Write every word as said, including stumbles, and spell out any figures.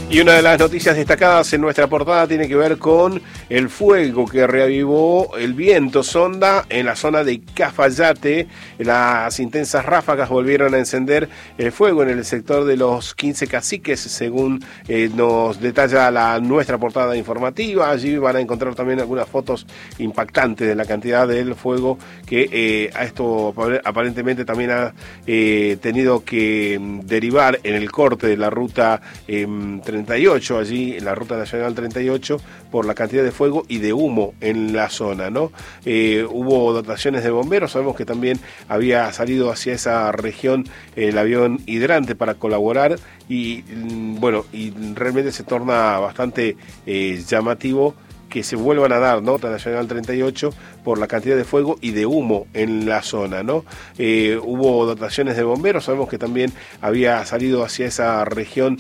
Y una de las noticias destacadas en nuestra portada tiene que ver con el fuego que reavivó el viento sonda en la zona de Cafayate. Las intensas ráfagas volvieron a encender el fuego en el sector de los quince caciques, según eh, nos detalla la nuestra portada informativa. Allí van a encontrar también algunas fotos impactantes de la cantidad del fuego que eh, a esto aparentemente también ha eh, tenido que derivar en el corte de la ruta eh, treinta y ocho, allí en la ruta nacional treinta y ocho, por la cantidad de fuego y de humo en la zona, ¿no? Eh, hubo dotaciones de bomberos, sabemos que también había salido hacia esa región el avión hidrante para colaborar y, bueno, y realmente se torna bastante eh, llamativo que se vuelvan a dar nota nacional treinta y ocho por la cantidad de fuego y de humo en la zona, ¿no? Eh, hubo dotaciones de bomberos, sabemos que también había salido hacia esa región